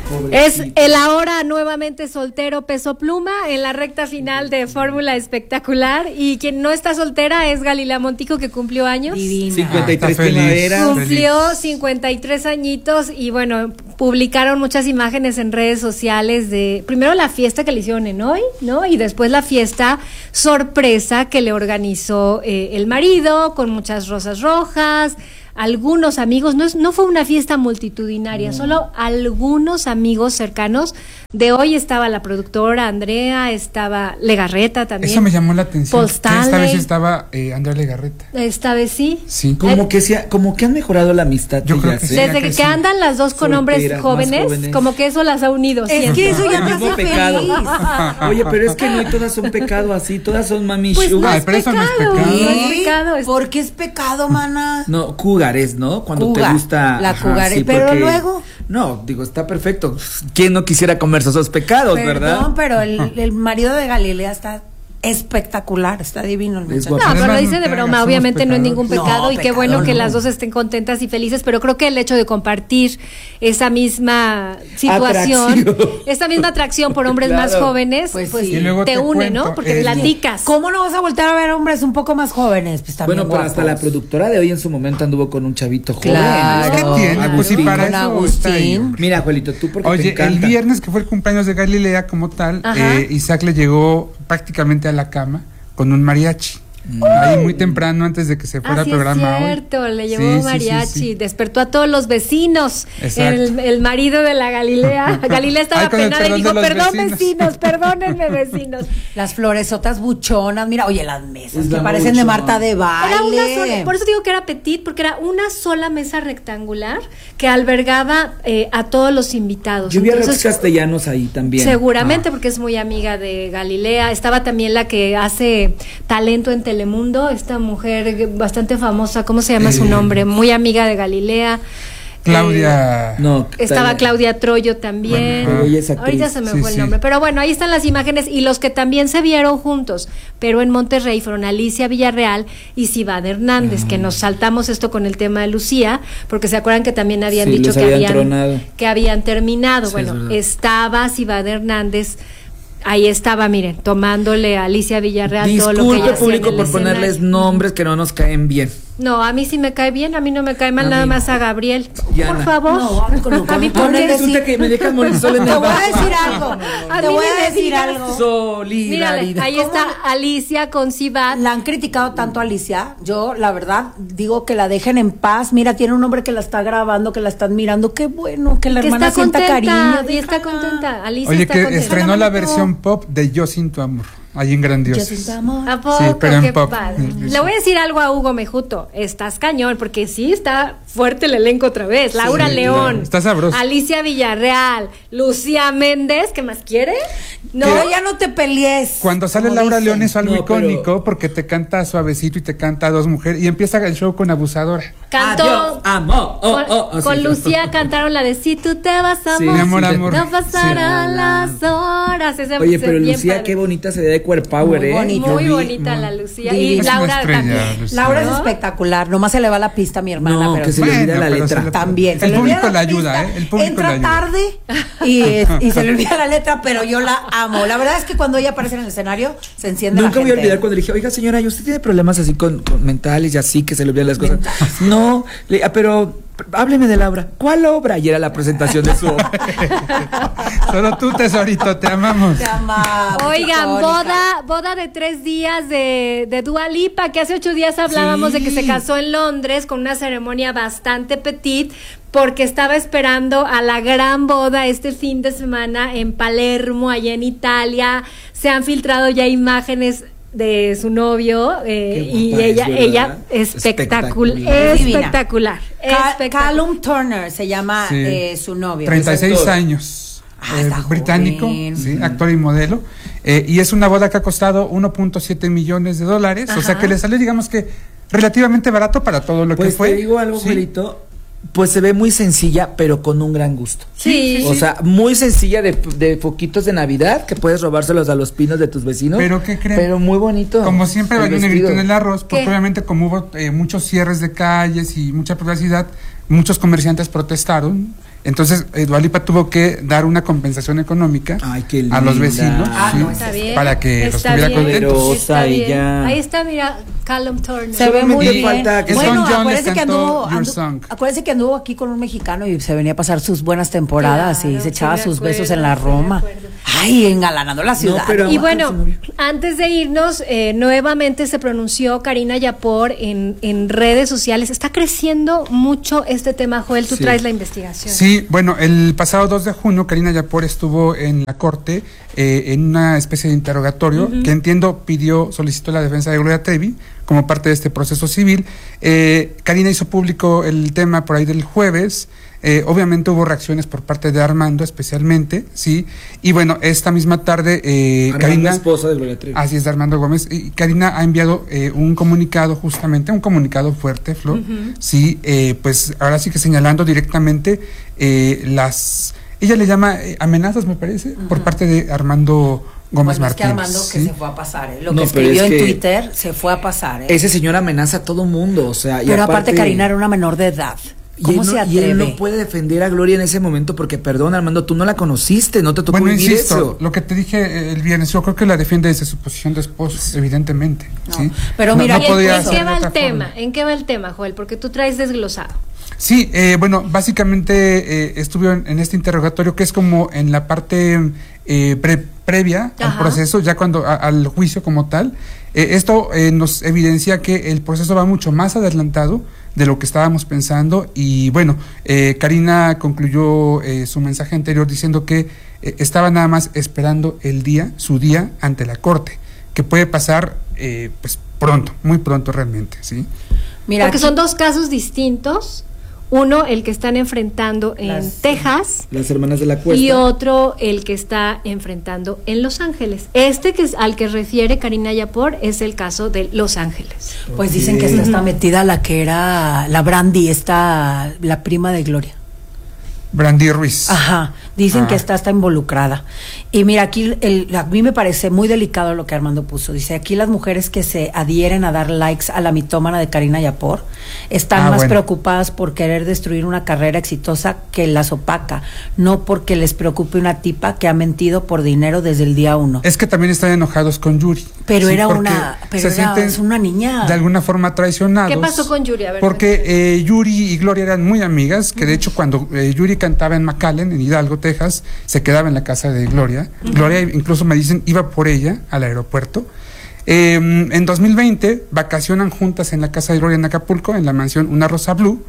Es el ahora nuevamente soltero Peso Pluma en la recta final de Fórmula Espectacular. Y quien no está soltera es Galilea Montijo, que cumplió años. Divina. 53 primaveras. Cumplió 53 añitos y bueno, publicaron muchas imágenes en redes sociales de primero la fiesta que le hicieron en hoy, ¿no? Y después la fiesta sorpresa que le organizó el marido con muchas rosas rojas. Algunos amigos, no fue una fiesta multitudinaria, solo algunos amigos cercanos. De hoy estaba la productora Andrea, estaba Legarreta también. Eso me llamó la atención. Paul Stanley. Esta vez estaba Andrea Legarreta. Esta vez sí. Sí. Como que han mejorado la amistad. Yo creo que sí. Desde que andan las dos con hombres jóvenes, como que eso las ha unido. Es que eso ya te hace pecado. feliz. Oye, pero es que no todas son pecado así, todas son mami Pues sugar. no es pero eso no es pecado, pecado. no es pecado. ¿Por qué es pecado, mana? No, cougares, ¿no? Cuando Cougar, te gusta. la cougar, pero luego. No, digo, está perfecto. ¿Quién no quisiera comerse esos pecados, verdad? Perdón, pero el marido de Galilea está espectacular, está divino el muchacho. guapo. No, pero lo Además, dice no de te broma, hagas, somos obviamente no es ningún pecadores. pecado No, y qué pecado bueno que no. las dos estén contentas y felices, pero creo que el hecho de compartir esa misma situación, Atracción. esta misma atracción por hombres más Claro. jóvenes, Pues pues sí. Y luego te te une, cuento, ¿no? Porque el- platicas. ¿Cómo no vas a voltear a ver hombres un poco más jóvenes? Pues también Bueno, pero hasta la productora de hoy en su momento anduvo con un chavito joven. Claro. ¿Qué tiene? Pues si Agustín. para Con eso está ahí, Agustín. hombre. Mira, Juelito, tú porque te Oye, encanta. el viernes que fue el cumpleaños de Galilea como tal, Ajá. Isaac le llegó prácticamente a la cama con un mariachi. Ahí muy temprano antes de que se fuera Ah, sí, al programa es hoy. cierto, le llevó Sí, sí, mariachi, sí, sí. despertó a todos los vecinos. Exacto. El marido de la Galilea. Galilea estaba Ay, con el penada y perdón dijo, de los perdón vecinos". vecinos, perdónenme vecinos. Las floresotas buchonas, mira, oye, las mesas Es que la parecen de mucho. Marta de baile. Era una sola, por eso digo que era petit, porque era una sola mesa rectangular que albergaba a todos los invitados. Yo vi a Rox Entonces, Castellanos ahí también. seguramente porque es muy amiga de Galilea. Estaba también la que hace talento en Telemundo, esta mujer bastante famosa, ¿cómo se llama su nombre? Muy amiga de Galilea. Claudia. No, Estaba Claudia Troyo también. Bueno, ella es actriz. Ahorita se me Sí, fue el sí. nombre. Pero bueno, ahí están las imágenes y los que también se vieron juntos, pero en Monterrey fueron Alicia Villarreal y Cibada Hernández, que nos saltamos esto con el tema de Lucía, porque se acuerdan que también habían Sí, dicho los habían tronado. que habían terminado. Sí, Bueno, es verdad. estaba Cibada Hernández. Ahí estaba, miren, tomándole a Alicia Villarreal todo lo que ella Disculpe, hacía en público, el por ponerles escenario. nombres que no nos caen bien. No, a mí sí me cae bien, a mí no me cae mal, A nada mí más no. a Gabriel. Diana. Por favor. No, a mí Ahora porque resulta que me dejan morir sola en Te el voy a vaso. decir algo. A Te mí voy ni a me decir digas. algo. Mírale, Solidaridad. ahí está Alicia con Cibat. La han criticado tanto a Alicia. Yo, la verdad, digo que la dejen en paz. Mira, tiene un hombre que la está grabando, que la están mirando. Qué bueno que la Que hermana está sienta contenta, cariño. y está déjala. contenta. Alicia Oye, está que contenta. estrenó la bonito. versión pop de Yo Sin Tu Amor, ahí en Yo Grandiosos. siento amor. ¿A poco? Sí, pero en Qué pop. padre. Sí. Le voy a decir algo a Hugo Mejuto. Estás cañón, porque sí está fuerte el elenco otra vez. Laura Sí, León. claro. Está sabroso. Alicia Villarreal. Lucía Méndez. ¿Qué más quiere? No, No, ya no te pelees. Cuando sale como Laura dicen. León es algo No, pero- icónico porque te canta suavecito y te canta a dos mujeres y empieza el show con Abusadora. cantó. Adiós, amor. Con Sí. Lucía cantaron la de Si tú te vas, Sí, amor. Mi amor, sí, amor. No pasarán las horas. Ese Oye, ese pero bien Lucía, padre. qué bonita se ve de Core Power, Muy bonita. Yo Muy vi- bonita la Lucía. divina. Y Es una Laura estrella, también. Lucía. Laura es ¿No? espectacular. Nomás se le va la pista a mi hermana. No, pero que se le olvida la pero letra. se le- también. se El le olvida público la le ayuda, pista, El público entra le ayuda. tarde y se le olvida la letra, pero yo la amo. La verdad es que cuando ella aparece en el escenario, se enciende Nunca la voy a gente. olvidar cuando le dije, oiga señora, ¿y usted tiene problemas así con mentales y así que se le olvidan las cosas? No, pero hábleme de la obra. ¿Cuál obra? Y era la presentación de su obra. Solo tú, tesorito, te amamos. Te amamos, Oigan, icónica. boda de 3 días de Dua Lipa, que hace 8 días hablábamos Sí. de que se casó en Londres con una ceremonia bastante petit, porque estaba esperando a la gran boda este fin de semana en Palermo, allá en Italia. Se han filtrado ya imágenes de su novio y guapa es, ella ¿verdad? espectacular. Es divina. Espectacular. Callum Turner se llama Sí. su novio. 36 actor. años. Ah, está Británico, joven. sí, actor y modelo. Y es una boda que ha costado 1.7 millones de dólares. O sea Ajá. que le salió, digamos que, relativamente barato para todo lo que Pues fue. te digo algo, Sí. Juelito. Pues se ve muy sencilla, pero con un gran gusto. Sí. O sea, muy sencilla de foquitos de Navidad que puedes robárselos a los pinos de tus vecinos. ¿Pero qué creen? Pero muy bonito. Como siempre El va un vestido. negrito en el arroz, porque ¿Qué? obviamente como hubo muchos cierres de calles y mucha privacidad, muchos comerciantes protestaron Entonces, Dua Lipa tuvo que dar una compensación económica Ay, qué a los linda. vecinos, ¿sí? No, está bien. Para que los Está tuviera bien. contentos. Poderosa Está bien. ella. Ahí está, mira, Callum Turner. Se ve muy Le bien. falta que- Elton John les acuérdense que cantó Your Song. acuérdense que anduvo aquí con un mexicano y se venía a pasar sus buenas temporadas Claro, y se echaba sí, de sus acuerdo, besos en la sí, de Roma. acuerdo. Ay, engalanando la ciudad. pero- Y Aguanta, bueno, se murió. antes de irnos, nuevamente se pronunció Karina Yapor en redes sociales. Está creciendo mucho este tema, Joel. Tú Sí. traes la investigación. Sí, bueno, el pasado 2 de junio Karina Yapor estuvo en la corte en una especie de interrogatorio que entiendo solicitó la defensa de Gloria Trevi como parte de este proceso civil. Karina hizo público el tema por ahí del jueves. Obviamente hubo reacciones por parte de Armando especialmente, sí, y bueno, esta misma tarde Armando, Karina, esposa de Gloria Trevi. así es, de Armando Gómez, y Karina ha enviado un comunicado justamente, un comunicado fuerte, Flor, sí, pues ahora sí que señalando directamente ella le llama amenazas, me parece, por parte de Armando Gómez Bueno, es que Martínez. Armando ¿sí? que se fue a pasar, Lo No, que pero escribió es en que Twitter se fue a pasar, Ese señor amenaza a todo mundo, o sea, y Pero aparte Karina era una menor de edad. ¿Cómo se Y él atreve? no puede defender a Gloria en ese momento porque, perdón, Armando, tú no la conociste, no te tocó Bueno, vivir insisto, eso. lo que te dije el viernes, yo creo que la defiende desde su posición de esposo, evidentemente. No, ¿sí? pero mira, ¿Y podía en ser qué de va el otra tema? forma. ¿En qué va el tema, Joel? Porque tú traes desglosado. Sí, bueno, básicamente estuve en este interrogatorio que es como en la parte previa al Ajá. proceso, ya cuando al juicio como tal. Esto nos evidencia que el proceso va mucho más adelantado de lo que estábamos pensando y bueno, Karina concluyó su mensaje anterior diciendo que estaba nada más esperando su día ante la corte, que puede pasar pues pronto, muy pronto realmente, ¿sí? Mira, Porque aquí- son dos casos distintos. Uno, el que están enfrentando en Texas, Las hermanas de la cuesta. y otro, el que está enfrentando en Los Ángeles. Al que refiere Karina Yapor es el caso de Los Ángeles. Pues dicen que esta está metida la que era la Brandy, la prima de Gloria. Brandy Ruiz. Ajá, dicen que Ah. está involucrada. Y mira, aquí a mí me parece muy delicado lo que Armando puso. Dice, aquí las mujeres que se adhieren a dar likes a la mitómana de Karina Yapor están más bueno. preocupadas por querer destruir una carrera exitosa que las opaca, no porque les preocupe una tipa que ha mentido por dinero desde el día 1. Es que también están enojados con Yuri. Pero Sí, era porque es una niña. de alguna forma traicionados. ¿Qué pasó con Yuri? A ver, Porque Yuri y Gloria eran muy amigas, que de hecho cuando Yuri cantaba en McAllen, en Hidalgo, Texas, se quedaba en la casa de Gloria. Gloria incluso me dicen iba por ella al aeropuerto. En 2020 vacacionan juntas en la casa de Gloria en Acapulco, en la mansión Una Rosa Blue,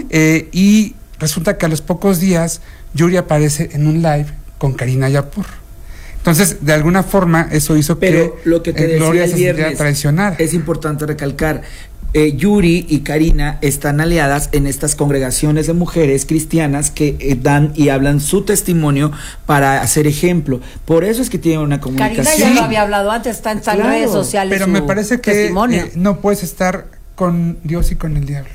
y resulta que a los pocos días Yuri aparece en un live con Karina Yapor. Entonces, de alguna forma, eso hizo Pero lo que te decía Gloria el se sintiera viernes traicionada. es importante recalcar. Yuri y Karina están aliadas en estas congregaciones de mujeres cristianas que dan y hablan su testimonio para hacer ejemplo. Por eso es que tienen una comunicación. Karina ya lo había hablado antes, está en Claro, redes sociales. Pero su me parece que testimonio. no puedes estar con Dios y con el diablo.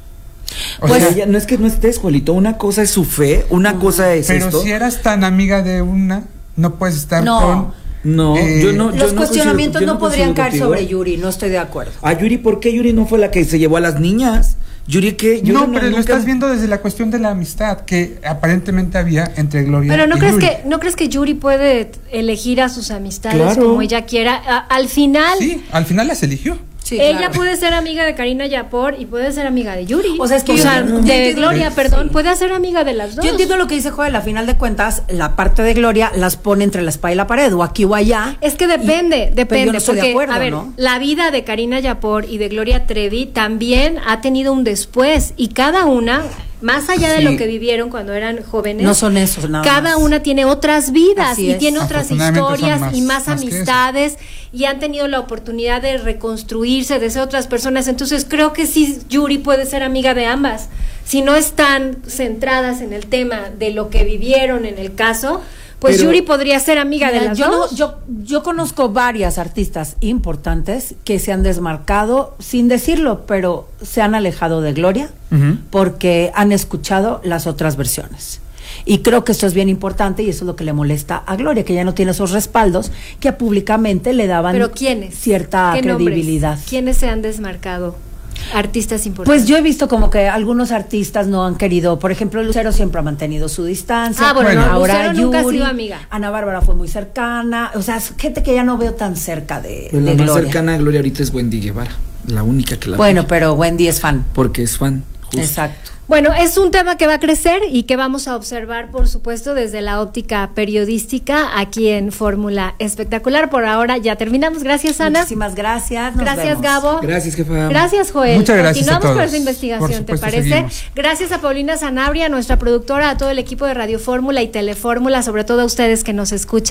O Pues sea, ella, no es que no estés, Juelito. Una cosa es su fe, una cosa es pero esto. si eras tan amiga de una, no puedes estar No. con... No, yo no. Los cuestionamientos yo no podrían coincido caer contigo. sobre Yuri, no estoy de acuerdo. A Yuri, ¿por qué Yuri no fue la que se llevó a las niñas? Yuri, ¿qué? Yo No, pero lo nunca- estás viendo desde la cuestión de la amistad que aparentemente había entre Gloria Pero y Yuri. ¿no crees que Yuri puede elegir a sus amistades Claro. como ella quiera? Al final, Sí, al final las eligió. Sí, ella claro. puede ser amiga de Karina Yapor y puede ser amiga de Yuri. O sea, es que yo de entiendo- Gloria, sí. perdón, puede ser amiga de las dos. Yo entiendo lo que dice Joel, a final de cuentas, la parte de Gloria las pone entre la espada y la pared, o aquí o allá. Es que depende, pero yo no estoy porque, de acuerdo, a ver, ¿no? la vida de Karina Yapor y de Gloria Trevi también ha tenido un después, y cada una, más allá de Sí. lo que vivieron cuando eran jóvenes, No son esos, nada cada más. una tiene otras vidas Así y es. tiene otras Afortunadamente son historias y más más que eso. amistades, y han tenido la oportunidad de reconstruirse, de ser otras personas. Entonces creo que sí, Yuri puede ser amiga de ambas. Si no están centradas en el tema de lo que vivieron en el caso, pues Pero- Yuri podría ser amiga de Mira, las yo, no- dos. yo conozco varias artistas importantes que se han desmarcado, sin decirlo, pero se han alejado de Gloria Ujú. porque han escuchado las otras versiones. Y creo que esto es bien importante y eso es lo que le molesta a Gloria, que ya no tiene esos respaldos que públicamente le daban Pero ¿quiénes? cierta ¿Qué nombres? credibilidad. ¿Quiénes se han desmarcado? artistas importantes. Pues yo he visto como que algunos artistas no han querido, por ejemplo, Lucero siempre ha mantenido su distancia. Ah, bueno, Bueno, no, ahora Lucero nunca ha Yuri, sido amiga. Ana Bárbara fue muy cercana, o sea, es gente que ya no veo tan cerca de, Pues la de más Gloria. cercana a Gloria ahorita es Wendy Guevara, la única que la Bueno, apoya, pero Wendy es fan. porque es fan, justo. Exacto. Bueno, es un tema que va a crecer y que vamos a observar, por supuesto, desde la óptica periodística aquí en Fórmula Espectacular. Por ahora ya terminamos. Gracias, Ana. Muchísimas gracias. Nos Gracias, vemos. Gabo. Gracias, jefa. Gracias, Joel. Muchas gracias a Continuamos con todos. esta investigación, Por ¿te supuesto, parece? seguimos. Gracias a Paulina Sanabria, nuestra productora, a todo el equipo de Radio Fórmula y Telefórmula, sobre todo a ustedes que nos escuchan.